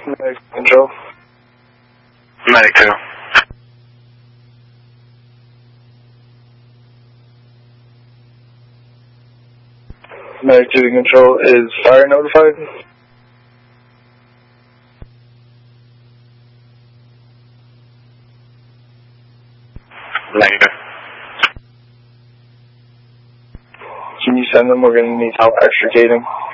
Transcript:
Medic control. Medic 2. Medic 2 to control, is fire notified? Negative. Can you send them? We're going to need help extricating.